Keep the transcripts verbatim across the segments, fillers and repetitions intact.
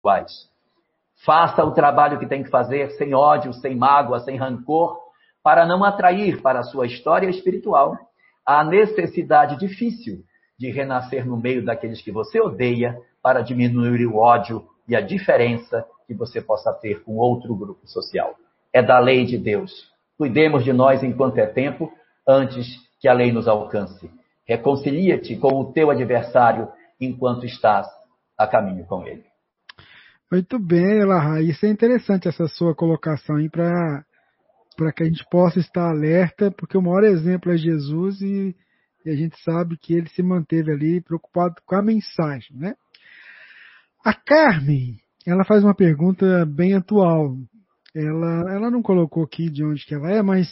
espirituais. Faça o trabalho que tem que fazer sem ódio, sem mágoa, sem rancor, para não atrair para a sua história espiritual a necessidade difícil de renascer no meio daqueles que você odeia, para diminuir o ódio e a diferença que você possa ter com outro grupo social. É da lei de Deus. Cuidemos de nós enquanto é tempo, antes que a lei nos alcance. Reconcilia-te com o teu adversário enquanto estás a caminho com ele. Muito bem, Elahá. Isso é interessante, essa sua colocação aí, para para que a gente possa estar alerta, porque o maior exemplo é Jesus e, e a gente sabe que ele se manteve ali preocupado com a mensagem, né? A Carmen, ela faz uma pergunta bem atual. Ela, ela não colocou aqui de onde que ela é, mas,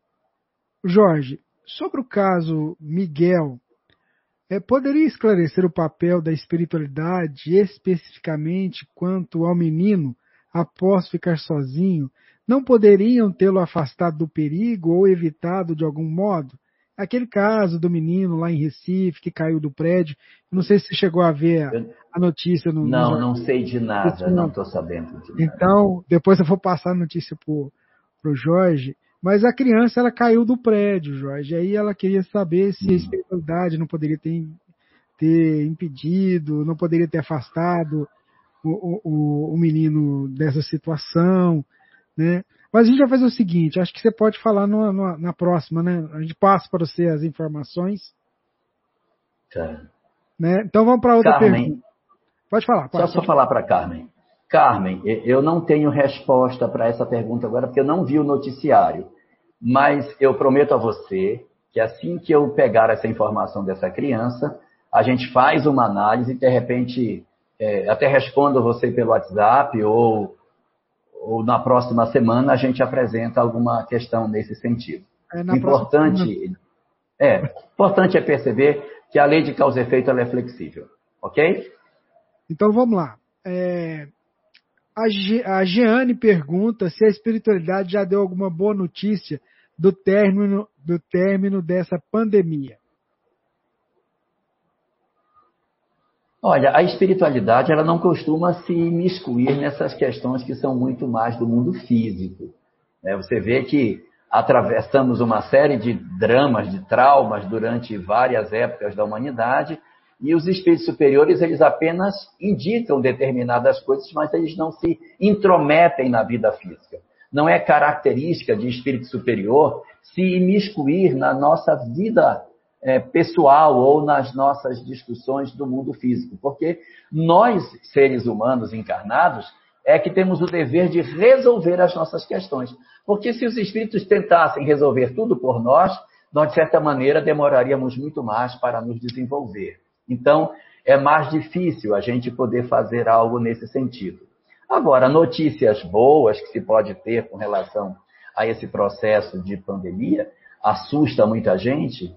Jorge, sobre o caso Miguel, é, poderia esclarecer o papel da espiritualidade, especificamente quanto ao menino, após ficar sozinho? Não poderiam tê-lo afastado do perigo ou evitado de algum modo? Aquele caso do menino lá em Recife, que caiu do prédio, não sei se você chegou a ver a, a notícia. No, não, no... não sei de nada, não estou sabendo de nada. Então, depois eu vou passar a notícia para o Jorge, mas a criança, ela caiu do prédio, Jorge, aí ela queria saber se a espiritualidade não poderia ter, ter impedido, não poderia ter afastado o, o, o menino dessa situação, né? Mas a gente vai fazer o seguinte, acho que você pode falar no, no, na próxima, né? A gente passa para você as informações. Tá. Né? Então vamos para outra Carmen, pergunta. Pode falar. Pode, só pode só falar para Carmen. Carmen, eu não tenho resposta para essa pergunta agora, porque eu não vi o noticiário. Mas eu prometo a você que assim que eu pegar essa informação dessa criança, a gente faz uma análise e, de repente, é, até respondo você pelo WhatsApp ou... ou na próxima semana a gente apresenta alguma questão nesse sentido. É, o importante é, importante é perceber que a lei de causa e efeito ela é flexível, ok? Então vamos lá. É, a, Ge, a Jeane pergunta se a espiritualidade já deu alguma boa notícia do término, do término dessa pandemia. Olha, a espiritualidade ela não costuma se imiscuir nessas questões que são muito mais do mundo físico. Você vê que atravessamos uma série de dramas, de traumas durante várias épocas da humanidade e os espíritos superiores eles apenas indicam determinadas coisas, mas eles não se intrometem na vida física. Não é característica de espírito superior se imiscuir na nossa vida É, pessoal ou nas nossas discussões do mundo físico, porque nós, seres humanos encarnados, é que temos o dever de resolver as nossas questões. Porque se os espíritos tentassem resolver tudo por nós, nós, de certa maneira, demoraríamos muito mais para nos desenvolver. Então, é mais difícil a gente poder fazer algo nesse sentido. Agora, notícias boas que se pode ter com relação a esse processo de pandemia, assusta muita gente.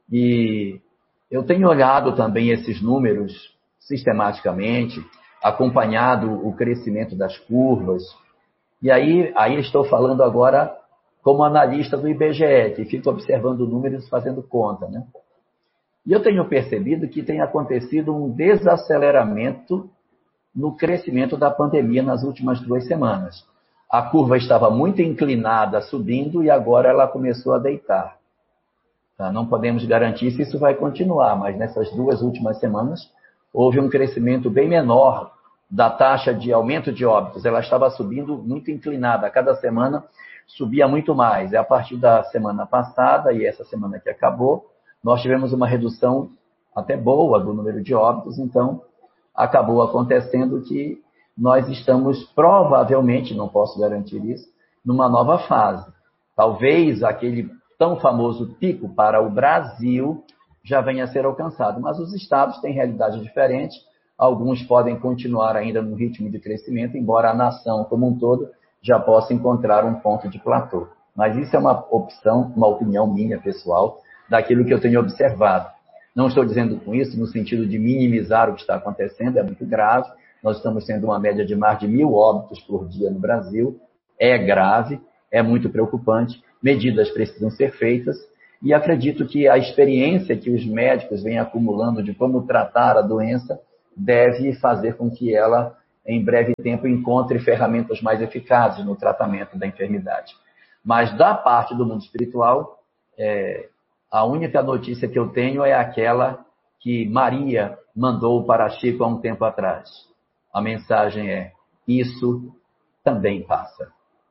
E eu tenho olhado também esses números sistematicamente, acompanhado o crescimento das curvas. E aí, aí estou falando agora como analista do I B G E, que fica observando números fazendo conta, né? E eu tenho percebido que tem acontecido um desaceleramento no crescimento da pandemia nas últimas duas semanas. A curva estava muito inclinada, subindo, e agora ela começou a deitar. Não podemos garantir se isso vai continuar, mas nessas duas últimas semanas houve um crescimento bem menor da taxa de aumento de óbitos. Ela estava subindo muito inclinada, a cada semana subia muito mais. E a partir da semana passada e essa semana que acabou, nós tivemos uma redução até boa do número de óbitos, então acabou acontecendo que nós estamos provavelmente, não posso garantir isso, numa nova fase. Talvez aquele tão famoso pico para o Brasil já venha a ser alcançado. Mas os estados têm realidade diferente. Alguns podem continuar ainda no ritmo de crescimento, embora a nação como um todo já possa encontrar um ponto de platô. Mas isso é uma opção, uma opinião minha pessoal, daquilo que eu tenho observado. Não estou dizendo com isso no sentido de minimizar o que está acontecendo, é muito grave. Nós estamos tendo uma média de mais de mil óbitos por dia no Brasil. É grave, é muito preocupante. Medidas precisam ser feitas e acredito que a experiência que os médicos vêm acumulando de como tratar a doença deve fazer com que ela em breve tempo, encontre ferramentas mais eficazes no tratamento da enfermidade. Mas da parte do mundo espiritual, é, a única notícia que eu tenho é aquela que Maria mandou para Chico há um tempo atrás. A mensagem é: isso também passa.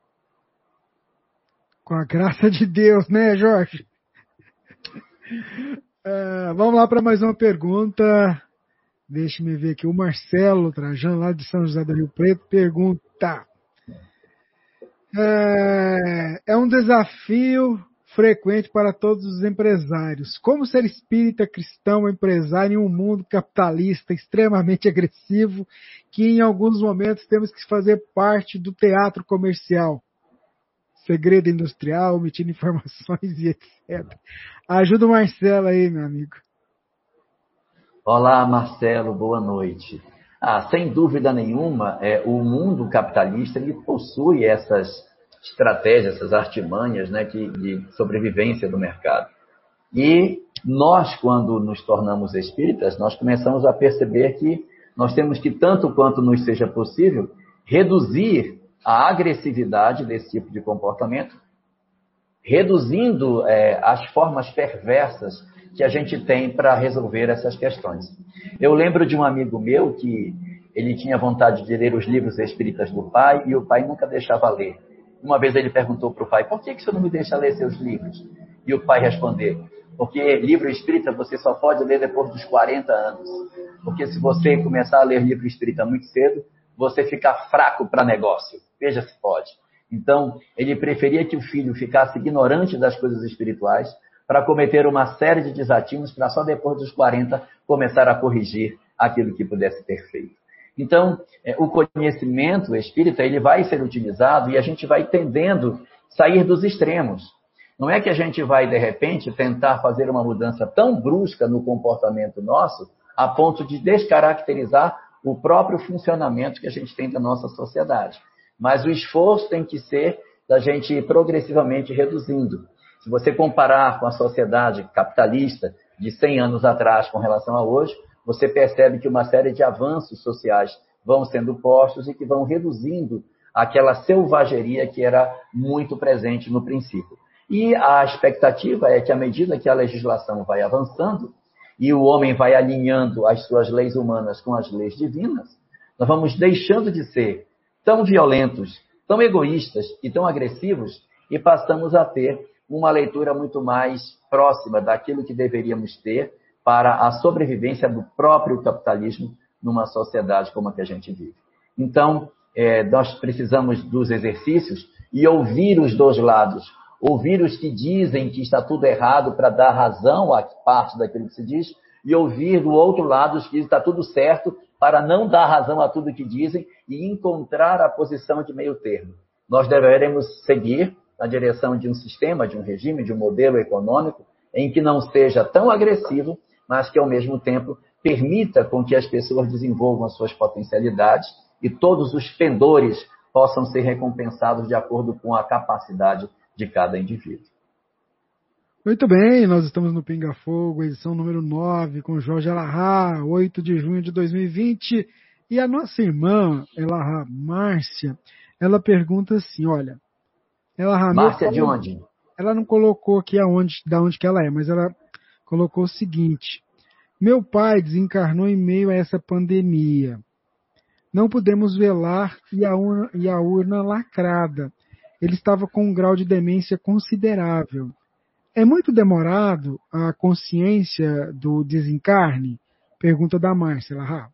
Com a graça de Deus, né, Jorge? Uh, vamos lá para mais uma pergunta. Deixe-me ver aqui. O Marcelo Trajano, lá de São José do Rio Preto, pergunta: uh, é um desafio frequente para todos os empresários. Como ser espírita, cristão, empresário em um mundo capitalista extremamente agressivo, que em alguns momentos temos que fazer parte do teatro comercial? Segredo industrial, omitindo informações e etcétera. Ajuda o Marcelo aí, meu amigo. Olá, Marcelo, boa noite. Ah, sem dúvida nenhuma, é, o mundo capitalista ele possui essas estratégias, essas artimanhas, né, que, de sobrevivência do mercado. E nós, quando nos tornamos espíritas, nós começamos a perceber que nós temos que, tanto quanto nos seja possível, reduzir a agressividade desse tipo de comportamento, reduzindo é, as formas perversas que a gente tem para resolver essas questões. Eu lembro de um amigo meu que ele tinha vontade de ler os livros espíritas do pai e o pai nunca deixava ler. Uma vez ele perguntou para o pai: por que, que o senhor não me deixa ler seus livros? E o pai respondeu: porque livro espírita você só pode ler depois dos quarenta anos. Porque se você começar a ler livro espírita muito cedo, você fica fraco para negócio. Veja se pode. Então, ele preferia que o filho ficasse ignorante das coisas espirituais para cometer uma série de desatinos para só depois dos quarenta começar a corrigir aquilo que pudesse ter feito. Então, o conhecimento espírita ele vai ser utilizado e a gente vai tendendo a sair dos extremos. Não é que a gente vai, de repente, tentar fazer uma mudança tão brusca no comportamento nosso a ponto de descaracterizar o próprio funcionamento que a gente tem da nossa sociedade. Mas o esforço tem que ser da gente ir progressivamente reduzindo. Se você comparar com a sociedade capitalista de cem anos atrás com relação a hoje, você percebe que uma série de avanços sociais vão sendo postos e que vão reduzindo aquela selvageria que era muito presente no princípio. E a expectativa é que, à medida que a legislação vai avançando e o homem vai alinhando as suas leis humanas com as leis divinas, nós vamos deixando de ser tão violentos, tão egoístas e tão agressivos e passamos a ter uma leitura muito mais próxima daquilo que deveríamos ter para a sobrevivência do próprio capitalismo numa sociedade como a que a gente vive. Então, é, nós precisamos dos exercícios e ouvir os dois lados. Ouvir os que dizem que está tudo errado para dar razão a parte daquilo que se diz e ouvir do outro lado os que dizem que está tudo certo para não dar razão a tudo que dizem e encontrar a posição de meio termo. Nós deveremos seguir na direção de um sistema, de um regime, de um modelo econômico em que não seja tão agressivo, mas que, ao mesmo tempo, permita com que as pessoas desenvolvam as suas potencialidades e todos os pendores possam ser recompensados de acordo com a capacidade de cada indivíduo. Muito bem, nós estamos no Pinga Fogo, edição número nove, com Jorge Elahá, oito de junho de dois mil e vinte. E a nossa irmã, Elahá Márcia, ela pergunta assim, olha... Elahá, Márcia de onde? Ela não colocou aqui aonde, da onde que ela é, mas ela colocou o seguinte: meu pai desencarnou em meio a essa pandemia. Não pudemos velar e a urna, e a urna lacrada. Ele estava com um grau de demência considerável. É muito demorado a consciência do desencarne? Pergunta da Márcia Elahá.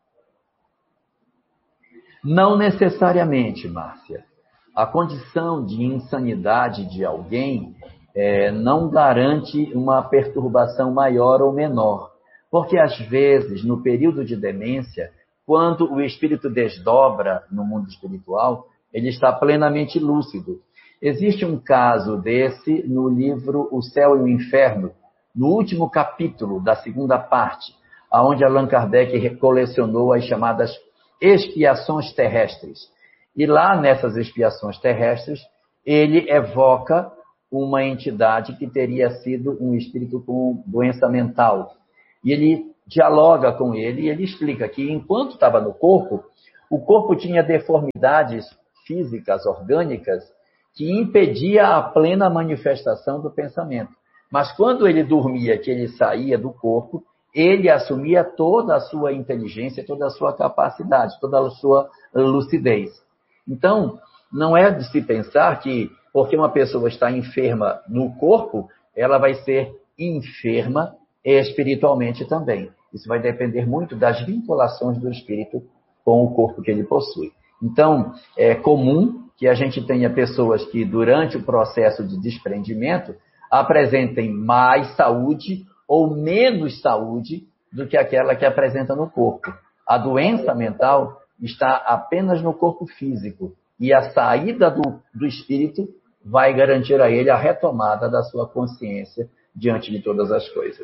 Não necessariamente, Márcia. A condição de insanidade de alguém é, não garante uma perturbação maior ou menor. Porque, às vezes, no período de demência, quando o espírito desdobra no mundo espiritual, ele está plenamente lúcido. Existe um caso desse no livro O Céu e o Inferno, no último capítulo da segunda parte, onde Allan Kardec colecionou as chamadas expiações terrestres. E lá, nessas expiações terrestres, ele evoca uma entidade que teria sido um espírito com doença mental. E ele dialoga com ele e ele explica que, enquanto estava no corpo, O corpo tinha deformidades físicas, orgânicas, que impedia a plena manifestação do pensamento. Mas quando ele dormia, que ele saía do corpo, ele assumia toda a sua inteligência, toda a sua capacidade, toda a sua lucidez. Então, não é de se pensar que, porque uma pessoa está enferma no corpo, ela vai ser enferma espiritualmente também. Isso vai depender muito das vinculações do espírito com o corpo que ele possui. Então, é comum que a gente tenha pessoas que, durante o processo de desprendimento, apresentem mais saúde ou menos saúde do que aquela que apresenta no corpo. A doença mental está apenas no corpo físico e a saída do, do espírito vai garantir a ele a retomada da sua consciência diante de todas as coisas.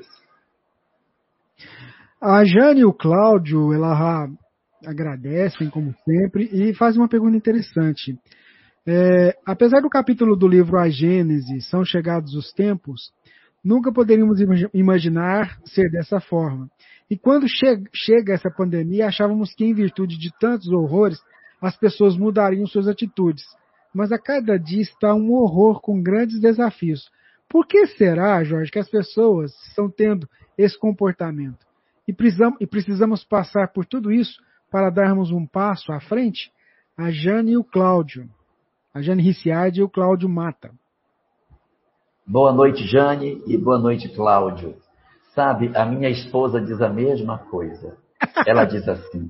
A Jane e o Cláudio, ela agradecem, como sempre, e fazem uma pergunta interessante. É, apesar do capítulo do livro A Gênese, São Chegados os Tempos, nunca poderíamos imaginar ser dessa forma. E quando che chega essa pandemia, achávamos que, em virtude de tantos horrores, as pessoas mudariam suas atitudes. Mas a cada dia está um horror com grandes desafios. Por que será, Jorge, que as pessoas estão tendo esse comportamento? E precisamos, e precisamos passar por tudo isso para darmos um passo à frente? A Jane e o Cláudio. A Jane Ricciardi e o Cláudio Mata. Boa noite, Jane, e boa noite, Cláudio. Sabe, a minha esposa diz a mesma coisa. Ela diz assim: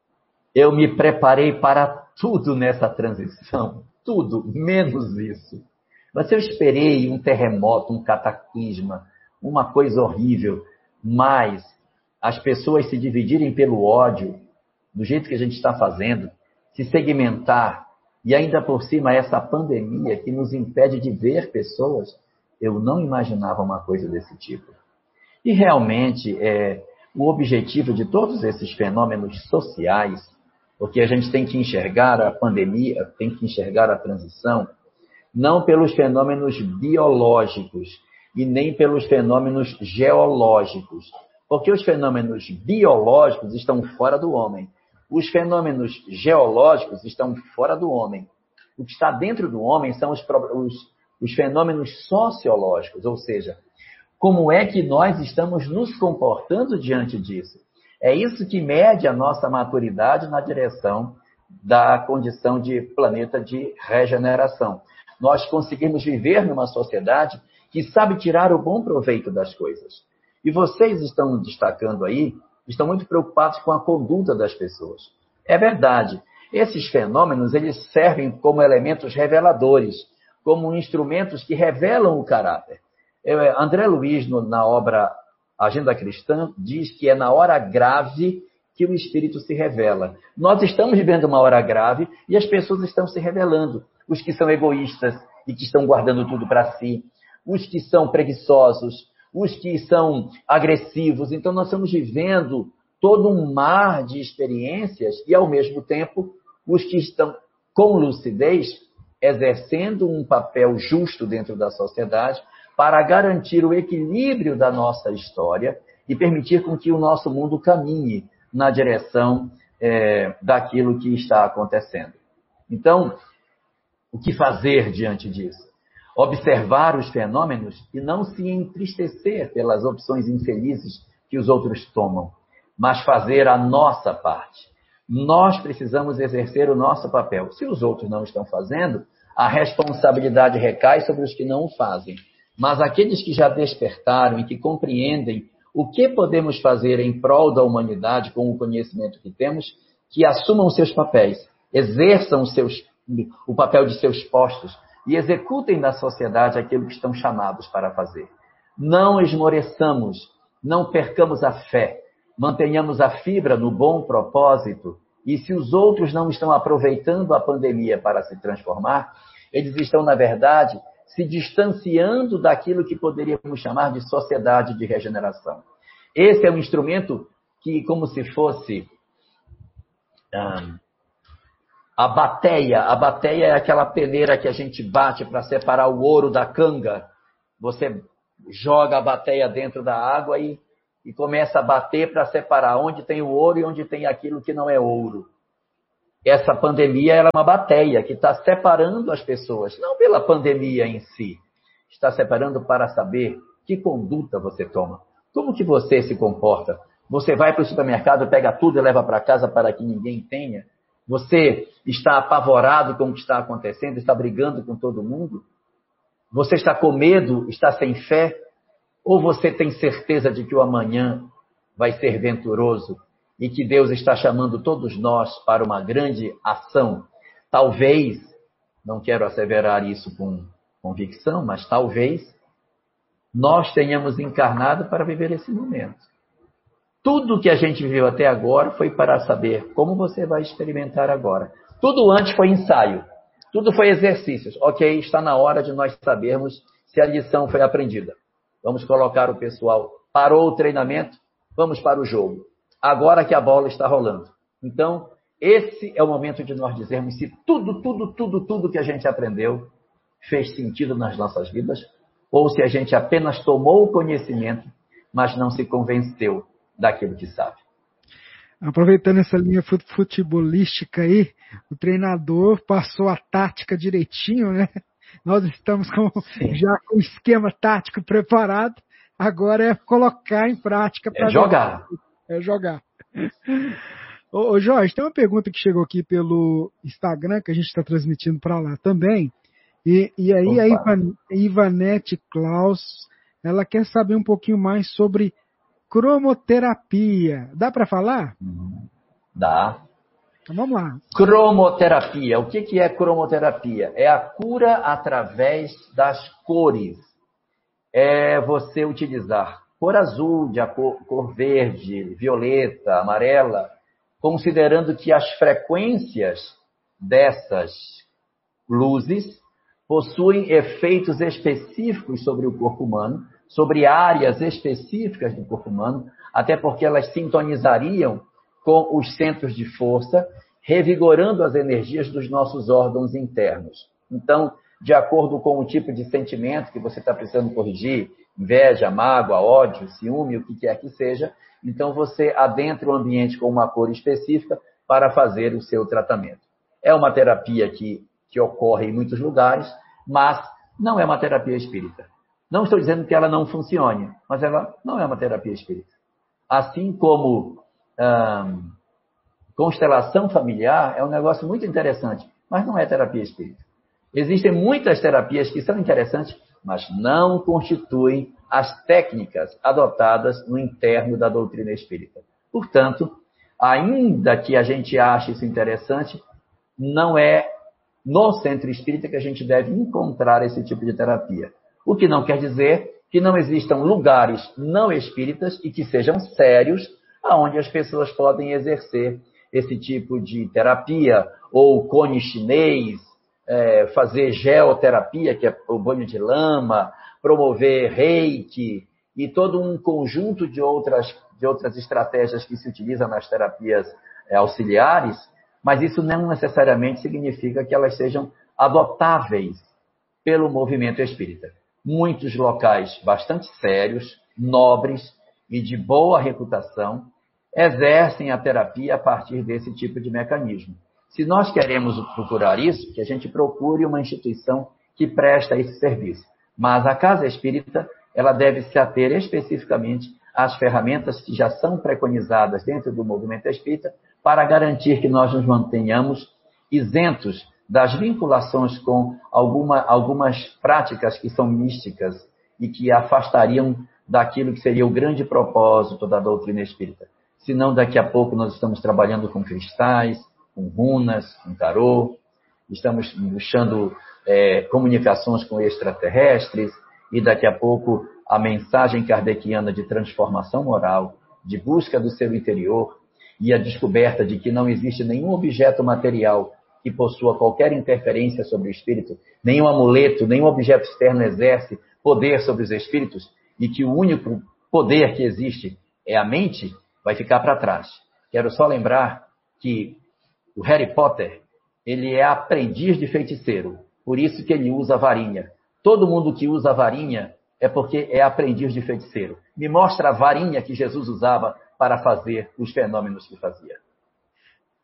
eu me preparei para tudo nessa transição, tudo, menos isso. Mas eu esperei um terremoto, um cataclisma, uma coisa horrível, mas as pessoas se dividirem pelo ódio, do jeito que a gente está fazendo, se segmentar, e ainda por cima essa pandemia que nos impede de ver pessoas, eu não imaginava uma coisa desse tipo. E realmente, é, o objetivo de todos esses fenômenos sociais, porque a gente tem que enxergar a pandemia, tem que enxergar a transição, não pelos fenômenos biológicos e nem pelos fenômenos geológicos, porque os fenômenos biológicos estão fora do homem. Os fenômenos geológicos estão fora do homem. O que está dentro do homem são os, os, os fenômenos sociológicos, ou seja, como é que nós estamos nos comportando diante disso. É isso que mede a nossa maturidade na direção da condição de planeta de regeneração. Nós conseguimos viver numa sociedade que sabe tirar o bom proveito das coisas. E vocês estão destacando aí, estão muito preocupados com a conduta das pessoas. É verdade. Esses fenômenos, eles servem como elementos reveladores, como instrumentos que revelam o caráter. André Luiz, na obra Agenda Cristã, diz que é na hora grave que o espírito se revela. Nós estamos vivendo uma hora grave e as pessoas estão se revelando. Os que são egoístas e que estão guardando tudo para si, os que são preguiçosos, os que são agressivos. Então, nós estamos vivendo todo um mar de experiências e, ao mesmo tempo, os que estão com lucidez, exercendo um papel justo dentro da sociedade para garantir o equilíbrio da nossa história e permitir com que o nosso mundo caminhe na direção é, daquilo que está acontecendo. Então, o que fazer diante disso? Observar os fenômenos e não se entristecer pelas opções infelizes que os outros tomam, mas fazer a nossa parte. Nós precisamos exercer o nosso papel. Se os outros não estão fazendo, a responsabilidade recai sobre os que não o fazem. Mas aqueles que já despertaram e que compreendem o que podemos fazer em prol da humanidade com o conhecimento que temos, que assumam seus papéis, exerçam os seus, o papel de seus postos e executem na sociedade aquilo que estão chamados para fazer. Não esmoreçamos, não percamos a fé, mantenhamos a fibra no bom propósito e se os outros não estão aproveitando a pandemia para se transformar, eles estão, na verdade, se distanciando daquilo que poderíamos chamar de sociedade de regeneração. Esse é um instrumento que, como se fosse ah, a bateia. A bateia é aquela peneira que a gente bate para separar o ouro da canga. Você joga a bateia dentro da água e, e começa a bater para separar onde tem o ouro e onde tem aquilo que não é ouro. essa pandemia ela é uma bateia que está separando as pessoas, não pela pandemia em si, está separando para saber que conduta você toma, como que você se comporta. Você vai para o supermercado, pega tudo e leva para casa para que ninguém tenha? Você está apavorado com o que está acontecendo, está brigando com todo mundo? Você está com medo, está sem fé? Ou você tem certeza de que o amanhã vai ser venturoso e que Deus está chamando todos nós para uma grande ação? Talvez, não quero asseverar isso com convicção, mas talvez nós tenhamos encarnado para viver esse momento. Tudo que a gente viveu até agora foi para saber como você vai experimentar agora. Tudo antes foi ensaio, tudo foi exercícios. Ok, está na hora de nós sabermos se a lição foi aprendida. Vamos colocar o pessoal, parou o treinamento, vamos para o jogo. Agora que a bola está rolando. Então, esse é o momento de nós dizermos se tudo, tudo, tudo, tudo que a gente aprendeu fez sentido nas nossas vidas, ou se a gente apenas tomou o conhecimento, mas não se convenceu daquilo que sabe. Aproveitando essa linha futebolística aí, o treinador passou a tática direitinho, né? Nós estamos com, já com o esquema tático preparado, agora é colocar em prática. É jogar. É jogar. Ô, ô Jorge, tem uma pergunta que chegou aqui pelo Instagram, que a gente está transmitindo para lá também, e, e aí Opa. a Ivan, Ivanete Klaus, ela quer saber um pouquinho mais sobre cromoterapia. Dá para falar? Uhum. Dá. Então vamos lá. Cromoterapia. O que é cromoterapia? É a cura através das cores. É você utilizar cor azul, de a cor, cor verde, violeta, amarela, considerando que as frequências dessas luzes possuem efeitos específicos sobre o corpo humano, sobre áreas específicas do corpo humano, até porque elas sintonizariam com os centros de força, revigorando as energias dos nossos órgãos internos. Então, de acordo com o tipo de sentimento que você está precisando corrigir, inveja, mágoa, ódio, ciúme, o que quer que seja, então você adentra o ambiente com uma cor específica para fazer o seu tratamento. É uma terapia que, que ocorre em muitos lugares, mas não é uma terapia espírita. Não estou dizendo que ela não funcione, mas ela não é uma terapia espírita. Assim como hum, constelação familiar é um negócio muito interessante, mas não é terapia espírita. Existem muitas terapias que são interessantes, mas não constituem as técnicas adotadas no interno da doutrina espírita. Portanto, ainda que a gente ache isso interessante, não é no centro espírita que a gente deve encontrar esse tipo de terapia. O que não quer dizer que não existam lugares não espíritas e que sejam sérios, onde as pessoas podem exercer esse tipo de terapia, ou cone chinês, é, fazer geoterapia, que é o banho de lama, promover reiki e todo um conjunto de outras, de outras estratégias que se utilizam nas terapias é, auxiliares, mas isso não necessariamente significa que elas sejam adotáveis pelo movimento espírita. Muitos locais bastante sérios, nobres e de boa reputação exercem a terapia a partir desse tipo de mecanismo. Se nós queremos procurar isso, que a gente procure uma instituição que presta esse serviço. Mas a Casa Espírita, ela deve se ater especificamente às ferramentas que já são preconizadas dentro do movimento espírita para garantir que nós nos mantenhamos isentos das vinculações com alguma, algumas práticas que são místicas e que afastariam daquilo que seria o grande propósito da doutrina espírita. Senão, daqui a pouco nós estamos trabalhando com cristais, com runas, com tarô, estamos buscando é, comunicações com extraterrestres e daqui a pouco a mensagem kardeciana de transformação moral, de busca do seu interior e a descoberta de que não existe nenhum objeto material que possua qualquer interferência sobre o espírito, nenhum amuleto, nenhum objeto externo exerce poder sobre os espíritos e que o único poder que existe é a mente, vai ficar para trás. Quero só lembrar que o Harry Potter, ele é aprendiz de feiticeiro, por isso que ele usa a varinha. Todo mundo que usa a varinha é porque é aprendiz de feiticeiro. Me mostra a varinha que Jesus usava para fazer os fenômenos que fazia.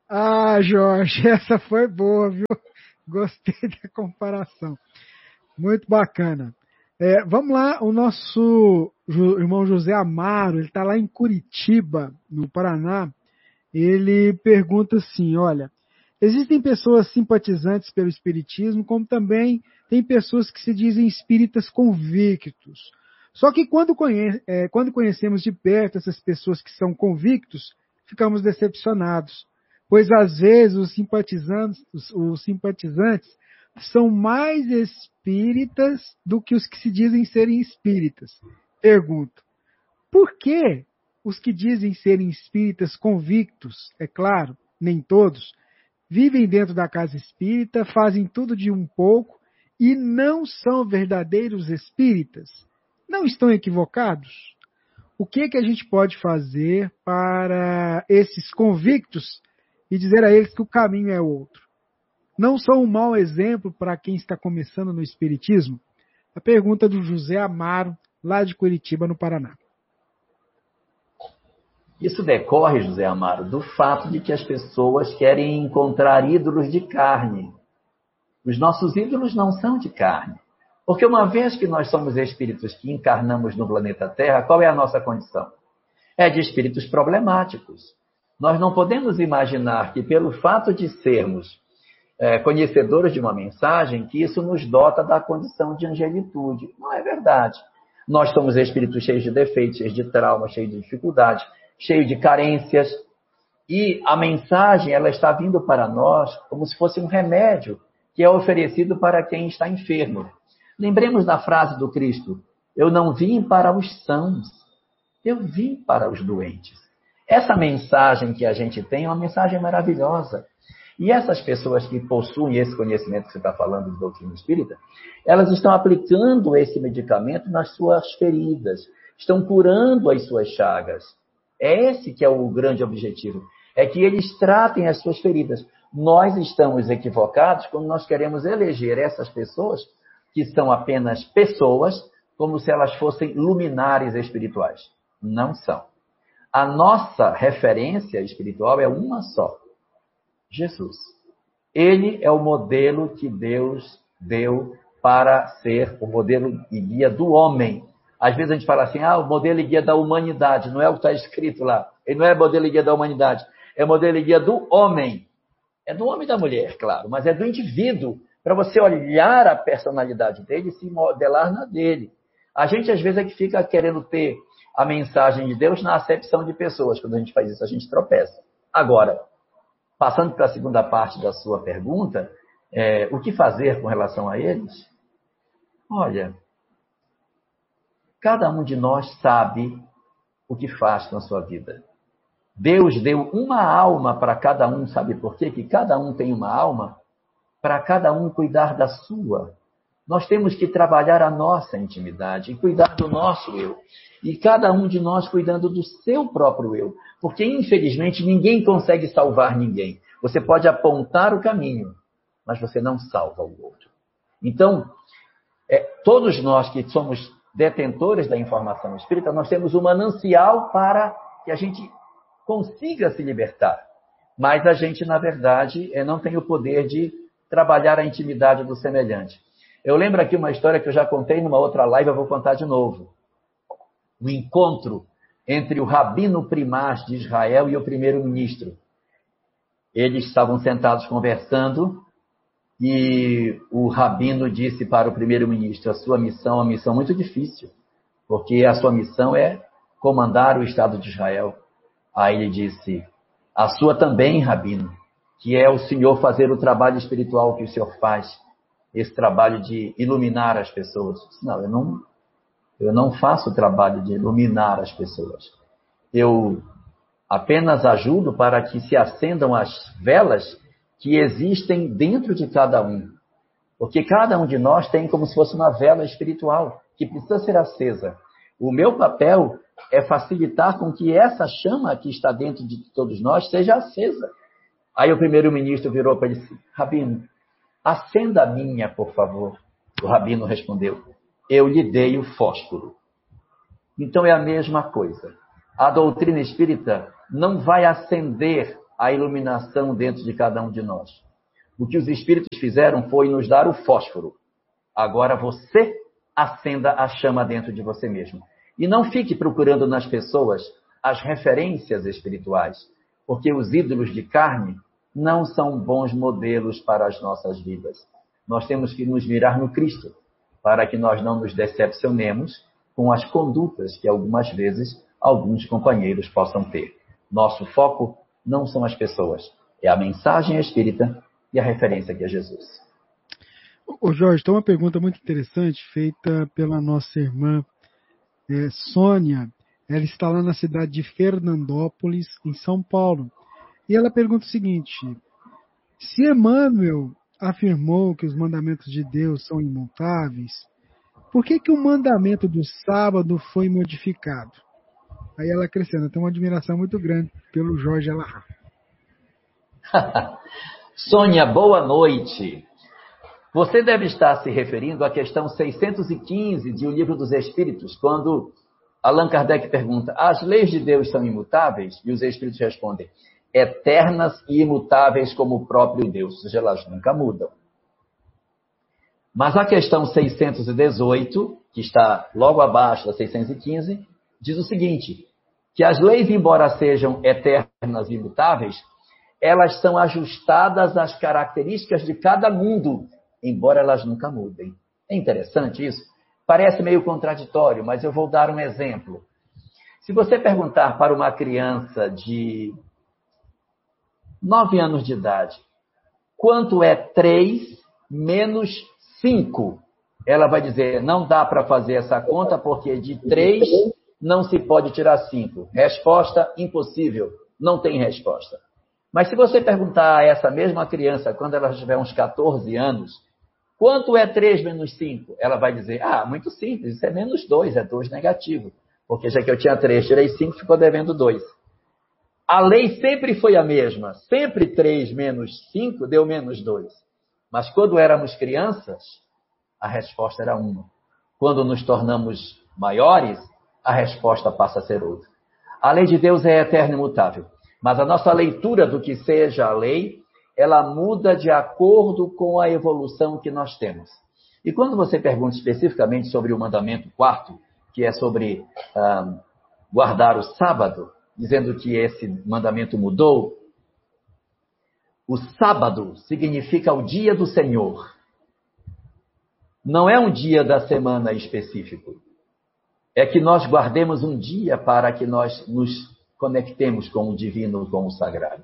Ah, Jorge, essa foi boa, viu? Gostei da comparação. Muito bacana. É, vamos lá, o nosso irmão José Amaro, ele está lá em Curitiba, no Paraná. Ele pergunta assim, olha, existem pessoas simpatizantes pelo espiritismo, como também tem pessoas que se dizem espíritas convictos. Só que quando, conhe é, quando conhecemos de perto essas pessoas que são convictos, ficamos decepcionados, pois às vezes os simpatizantes, os, os simpatizantes são mais espíritas do que os que se dizem serem espíritas. Pergunto, por que os que dizem serem espíritas convictos, é claro, nem todos, vivem dentro da casa espírita, fazem tudo de um pouco e não são verdadeiros espíritas? Não estão equivocados? O que, que a gente pode fazer para esses convictos e dizer a eles que o caminho é outro? Não são um mau exemplo para quem está começando no espiritismo? A pergunta do José Amaro, lá de Curitiba, no Paraná. Isso decorre, José Amaro, do fato de que as pessoas querem encontrar ídolos de carne. Os nossos ídolos não são de carne. Porque uma vez que nós somos espíritos que encarnamos no planeta Terra, qual é a nossa condição? É de espíritos problemáticos. Nós não podemos imaginar que pelo fato de sermos é, conhecedores de uma mensagem, que isso nos dota da condição de angelitude. Não é verdade. Nós somos espíritos cheios de defeitos, cheios de traumas, cheios de dificuldades, cheios de carências. E a mensagem, ela está vindo para nós como se fosse um remédio que é oferecido para quem está enfermo. Lembremos da frase do Cristo: eu não vim para os sãos, eu vim para os doentes. Essa mensagem que a gente tem é uma mensagem maravilhosa. E essas pessoas que possuem esse conhecimento que você está falando de doutrina espírita, elas estão aplicando esse medicamento nas suas feridas, estão curando as suas chagas. É esse que é o grande objetivo, é que eles tratem as suas feridas. Nós estamos equivocados quando nós queremos eleger essas pessoas, que são apenas pessoas, como se elas fossem luminares espirituais. Não são. A nossa referência espiritual é uma só: Jesus. Ele é o modelo que Deus deu para ser o modelo e guia do homem. Às vezes a gente fala assim, ah, o modelo e guia da humanidade. Não é o que está escrito lá. Ele não é modelo e guia da humanidade. É modelo e guia do homem. É do homem e da mulher, claro, mas é do indivíduo, para você olhar a personalidade dele e se modelar na dele. A gente, às vezes, é que fica querendo ter a mensagem de Deus na acepção de pessoas. Quando a gente faz isso, a gente tropeça. Agora, passando para a segunda parte da sua pergunta, é, o que fazer com relação a eles? Olha, cada um de nós sabe o que faz com a sua vida. Deus deu uma alma para cada um, sabe por quê? Que cada um tem uma alma, para cada um cuidar da sua. Nós temos que trabalhar a nossa intimidade e cuidar do nosso eu. E cada um de nós cuidando do seu próprio eu. Porque, infelizmente, ninguém consegue salvar ninguém. Você pode apontar o caminho, mas você não salva o outro. Então, é, todos nós que somos detentores da informação espírita, nós temos um manancial para que a gente consiga se libertar. Mas a gente, na verdade, é, não tem o poder de trabalhar a intimidade do semelhante. Eu lembro aqui uma história que eu já contei numa outra live, eu vou contar de novo. O encontro entre o rabino primaz de Israel e o primeiro-ministro. Eles estavam sentados conversando e o rabino disse para o primeiro-ministro: a sua missão é uma missão muito difícil, porque a sua missão é comandar o Estado de Israel. Aí ele disse: a sua também, rabino, que é o senhor fazer o trabalho espiritual que o senhor faz, esse trabalho de iluminar as pessoas. Eu disse, não, eu não, eu não faço o trabalho de iluminar as pessoas. Eu apenas ajudo para que se acendam as velas que existem dentro de cada um. Porque cada um de nós tem como se fosse uma vela espiritual que precisa ser acesa. O meu papel é facilitar com que essa chama que está dentro de todos nós seja acesa. Aí o primeiro-ministro virou para ele e disse: rabino, acenda a minha, por favor. O rabino respondeu: eu lhe dei o fósforo. Então é a mesma coisa. A doutrina espírita não vai acender a iluminação dentro de cada um de nós. O que os Espíritos fizeram foi nos dar o fósforo. Agora você acenda a chama dentro de você mesmo. E não fique procurando nas pessoas as referências espirituais, porque os ídolos de carne não são bons modelos para as nossas vidas. Nós temos que nos mirar no Cristo, para que nós não nos decepcionemos com as condutas que algumas vezes alguns companheiros possam ter. Nosso foco não são as pessoas, é a mensagem espírita e a referência que é Jesus. Ô Jorge, tem uma pergunta muito interessante feita pela nossa irmã é, Sônia. Ela está lá na cidade de Fernandópolis, em São Paulo. E ela pergunta o seguinte: se Emmanuel afirmou que os mandamentos de Deus são imutáveis, por que que o mandamento do sábado foi modificado? Aí ela acrescenta, tem uma admiração muito grande pelo Jorge Alahá. Sônia, boa noite. Você deve estar se referindo à questão seiscentos e quinze de O Livro dos Espíritos, quando Allan Kardec pergunta, as leis de Deus são imutáveis? E os Espíritos respondem, eternas e imutáveis como o próprio Deus, ou seja, elas nunca mudam. Mas a questão seiscentos e dezoito, que está logo abaixo da seiscentos e quinze, diz o seguinte, que as leis, embora sejam eternas e imutáveis, elas são ajustadas às características de cada mundo, embora elas nunca mudem. É interessante isso? Parece meio contraditório, mas eu vou dar um exemplo. Se você perguntar para uma criança de nove anos de idade, quanto é três menos cinco? Ela vai dizer, não dá para fazer essa conta porque de três não se pode tirar cinco. Resposta, impossível. Não tem resposta. Mas se você perguntar a essa mesma criança, quando ela tiver uns catorze anos, quanto é três menos cinco? Ela vai dizer, ah, muito simples, isso é menos dois, é dois negativo. Porque já que eu tinha três, tirei cinco, ficou devendo dois. A lei sempre foi a mesma. Sempre três menos cinco deu menos dois. Mas quando éramos crianças, a resposta era uma. Quando nos tornamos maiores, a resposta passa a ser outra. A lei de Deus é eterna e imutável. Mas a nossa leitura do que seja a lei, ela muda de acordo com a evolução que nós temos. E quando você pergunta especificamente sobre o mandamento quarto, que é sobre ah, guardar o sábado, dizendo que esse mandamento mudou, o sábado significa o dia do Senhor. Não é um dia da semana específico. É que nós guardemos um dia para que nós nos conectemos com o divino, com o sagrado.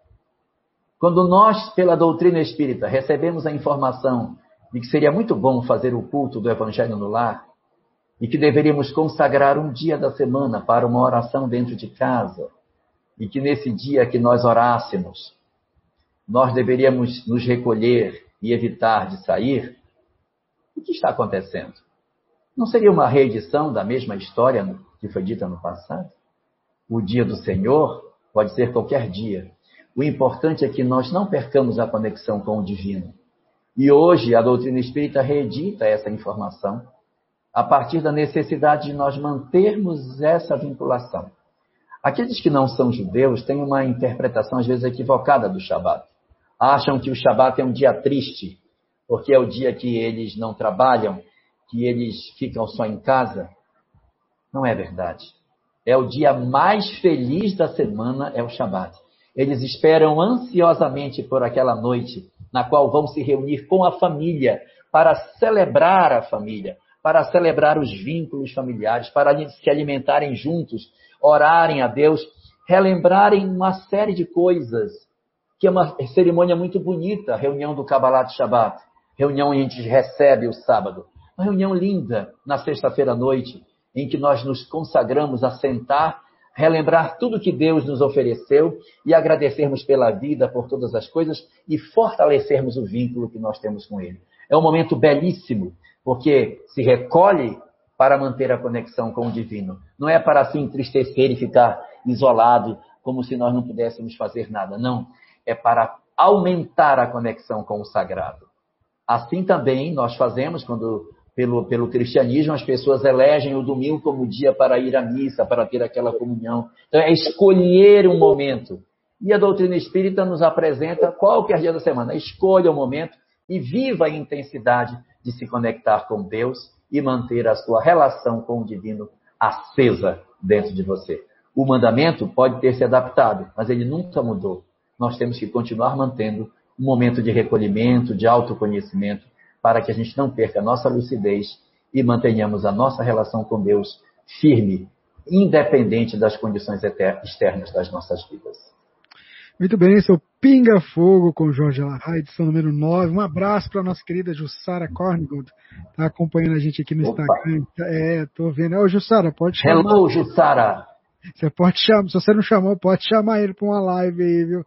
Quando nós, pela doutrina espírita, recebemos a informação de que seria muito bom fazer o culto do Evangelho no lar e que deveríamos consagrar um dia da semana para uma oração dentro de casa e que nesse dia que nós orássemos, nós deveríamos nos recolher e evitar de sair, o que está acontecendo? Não seria uma reedição da mesma história que foi dita no passado? O dia do Senhor pode ser qualquer dia. O importante é que nós não percamos a conexão com o divino. E hoje a doutrina espírita reedita essa informação a partir da necessidade de nós mantermos essa vinculação. Aqueles que não são judeus têm uma interpretação às vezes equivocada do Shabat. Acham que o Shabat é um dia triste, porque é o dia que eles não trabalham, que eles ficam só em casa. Não é verdade. É o dia mais feliz da semana, é o Shabat. Eles esperam ansiosamente por aquela noite, na qual vão se reunir com a família, para celebrar a família, para celebrar os vínculos familiares, para se alimentarem juntos, orarem a Deus, relembrarem uma série de coisas, que é uma cerimônia muito bonita, a reunião do Kabbalat Shabbat, reunião em que a gente recebe o sábado. Uma reunião linda, na sexta-feira à noite, em que nós nos consagramos a sentar, relembrar tudo que Deus nos ofereceu e agradecermos pela vida, por todas as coisas e fortalecermos o vínculo que nós temos com Ele. É um momento belíssimo, porque se recolhe para manter a conexão com o divino. Não é para se entristecer e ficar isolado, como se nós não pudéssemos fazer nada. Não, é para aumentar a conexão com o sagrado. Assim também nós fazemos quando... Pelo, pelo cristianismo, as pessoas elegem o domingo como dia para ir à missa, para ter aquela comunhão. Então, é escolher um momento E a doutrina espírita nos apresenta qualquer dia da semana. Escolha o momento e viva a intensidade de se conectar com Deus e manter a sua relação com o divino acesa dentro de você. O mandamento pode ter se adaptado, mas ele nunca mudou. Nós temos que continuar mantendo um momento de recolhimento, de autoconhecimento, para que a gente não perca a nossa lucidez e mantenhamos a nossa relação com Deus firme, independente das condições externas das nossas vidas. Muito bem, esse é o Pinga Fogo com Jorge Elahá, edição número nove. Um abraço para a nossa querida Jussara Kornigold, está acompanhando a gente aqui no Opa. Instagram. É, estou vendo. Ô, Jussara, pode chamar. Hello, Jussara. Você pode chamar, se você não chamou, pode chamar ele para uma live aí, viu?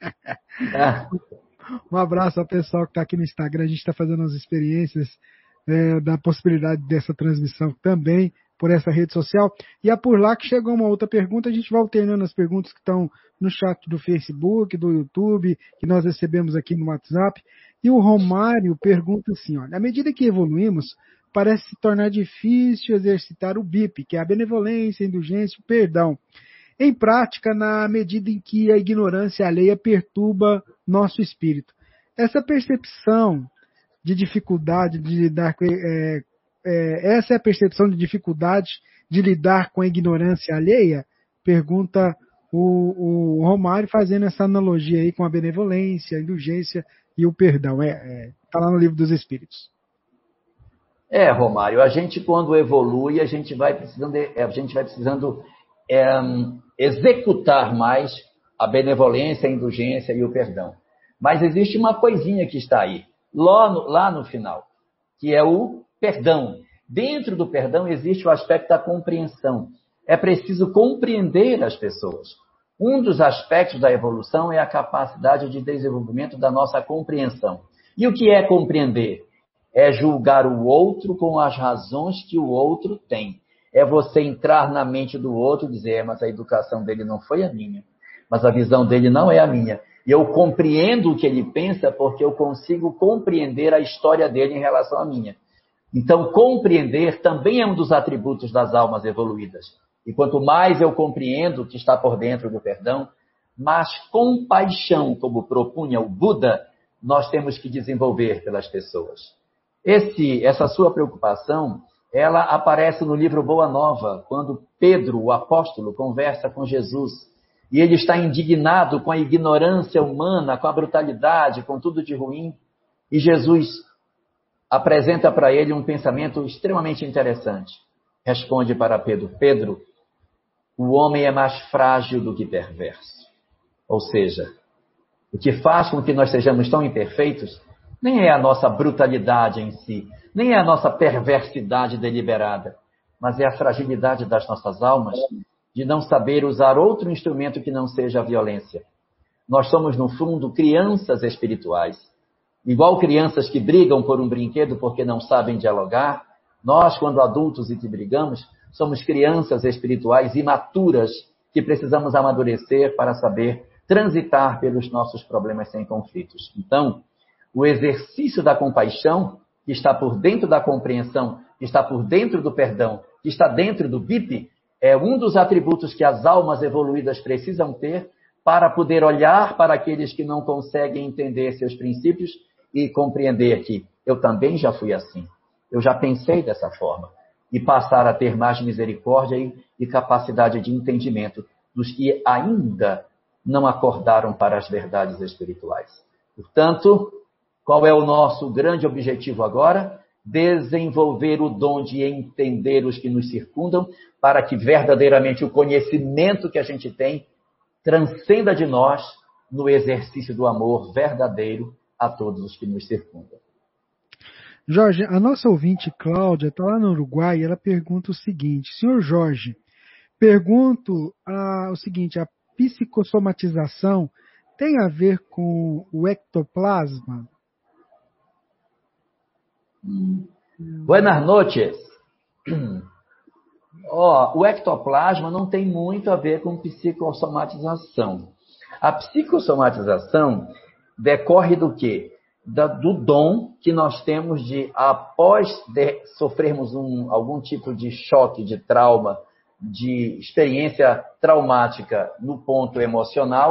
É. Um abraço ao pessoal que está aqui no Instagram. A gente está fazendo as experiências é, da possibilidade dessa transmissão também por essa rede social. E é por lá que chegou uma outra pergunta. A gente vai alternando as perguntas que estão no chat do Facebook, do YouTube, que nós recebemos aqui no WhatsApp. E o Romário pergunta assim, olha, à medida que evoluímos, parece se tornar difícil exercitar o B I P, que é a benevolência, a indulgência, o perdão. Em prática, na medida em que a ignorância alheia perturba nosso espírito. Essa percepção de dificuldade de lidar com... É, é, essa é a percepção de dificuldade de lidar com a ignorância alheia? Pergunta o, o Romário, fazendo essa analogia aí com a benevolência, a indulgência e o perdão. Está é, é, lá no Livro dos Espíritos. É, Romário, a gente quando evolui, a gente vai precisando, a gente vai precisando é, executar mais a benevolência, a indulgência e o perdão. Mas existe uma coisinha que está aí, lá no, lá no final, que é o perdão. Dentro do perdão existe o aspecto da compreensão. É preciso compreender as pessoas. Um dos aspectos da evolução é a capacidade de desenvolvimento da nossa compreensão. E o que é compreender? É julgar o outro com as razões que o outro tem. É você entrar na mente do outro e dizer, é, mas a educação dele não foi a minha, mas a visão dele não é a minha. E eu compreendo o que ele pensa porque eu consigo compreender a história dele em relação à minha. Então, compreender também é um dos atributos das almas evoluídas. E quanto mais eu compreendo o que está por dentro do perdão, mais compaixão, como propunha o Buda, nós temos que desenvolver pelas pessoas. Esse, essa sua preocupação, ela aparece no livro Boa Nova, quando Pedro, o apóstolo, conversa com Jesus. E ele está indignado com a ignorância humana, com a brutalidade, com tudo de ruim. E Jesus apresenta para ele um pensamento extremamente interessante. Responde para Pedro, Pedro, o homem é mais frágil do que perverso. Ou seja, o que faz com que nós sejamos tão imperfeitos nem é a nossa brutalidade em si, nem é a nossa perversidade deliberada, mas é a fragilidade das nossas almas de não saber usar outro instrumento que não seja a violência. Nós somos, no fundo, crianças espirituais. Igual crianças que brigam por um brinquedo porque não sabem dialogar, nós, quando adultos e que brigamos, somos crianças espirituais imaturas que precisamos amadurecer para saber transitar pelos nossos problemas sem conflitos. Então, o exercício da compaixão, que está por dentro da compreensão, que está por dentro do perdão, que está dentro do B I P, é um dos atributos que as almas evoluídas precisam ter para poder olhar para aqueles que não conseguem entender seus princípios e compreender que eu também já fui assim, eu já pensei dessa forma, e passar a ter mais misericórdia e, e capacidade de entendimento dos que ainda não acordaram para as verdades espirituais. Portanto, qual é o nosso grande objetivo agora? Desenvolver o dom de entender os que nos circundam, para que verdadeiramente o conhecimento que a gente tem transcenda de nós no exercício do amor verdadeiro a todos os que nos circundam. Jorge, a nossa ouvinte Cláudia está lá no Uruguai e ela pergunta o seguinte, senhor Jorge, pergunto ah, o seguinte, a psicossomatização tem a ver com o ectoplasma? Buenas noches. Oh, o ectoplasma não tem muito a ver com psicossomatização. A psicossomatização decorre do quê? Da, do dom que nós temos de, após de sofrermos um, algum tipo de choque, de trauma, de experiência traumática no ponto emocional,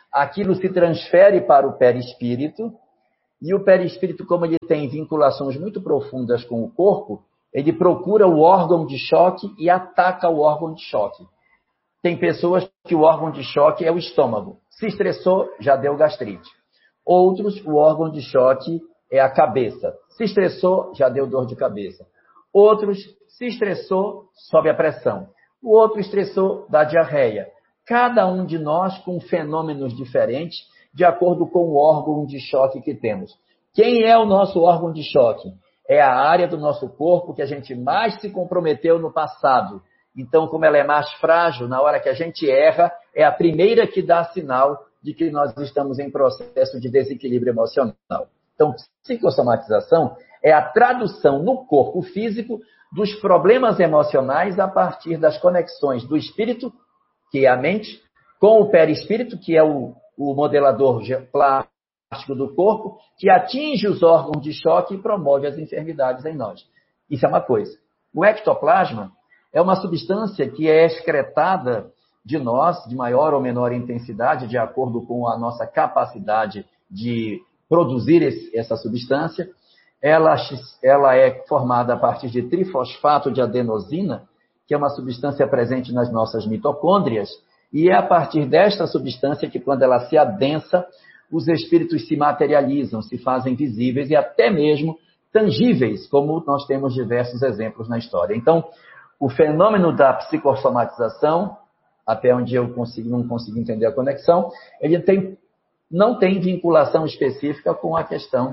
aquilo se transfere para o perispírito, e o perispírito, como ele tem vinculações muito profundas com o corpo, ele procura o órgão de choque e ataca o órgão de choque. Tem pessoas que o órgão de choque é o estômago. Se estressou, já deu gastrite. Outros, o órgão de choque é a cabeça. Se estressou, já deu dor de cabeça. Outros, se estressou, sobe a pressão. O outro estressou, dá diarreia. Cada um de nós com fenômenos diferentes, de acordo com o órgão de choque que temos. Quem é o nosso órgão de choque? É a área do nosso corpo que a gente mais se comprometeu no passado. Então, como ela é mais frágil, na hora que a gente erra, é a primeira que dá sinal de que nós estamos em processo de desequilíbrio emocional. Então, psicossomatização é a tradução no corpo físico dos problemas emocionais a partir das conexões do espírito, que é a mente, com o perispírito, que é o, o modelador plástico do corpo, que atinge os órgãos de choque e promove as enfermidades em nós. Isso é uma coisa. O ectoplasma é uma substância que é excretada de nós, de maior ou menor intensidade, de acordo com a nossa capacidade de produzir esse, essa substância. Ela, ela é formada a partir de trifosfato de adenosina, que é uma substância presente nas nossas mitocôndrias, e é a partir desta substância que, quando ela se adensa, os espíritos se materializam, se fazem visíveis e até mesmo tangíveis, como nós temos diversos exemplos na história. Então, o fenômeno da psicossomatização, até onde eu consigo, não consigo entender a conexão, ele tem, não tem vinculação específica com a questão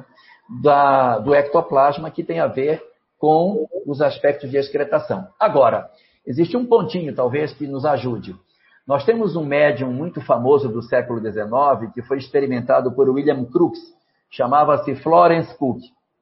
da, do ectoplasma, que tem a ver com os aspectos de excretação. Agora, existe um pontinho, talvez, que nos ajude. Nós temos um médium muito famoso do século dezenove, que foi experimentado por William Crookes, chamava-se Florence Cook.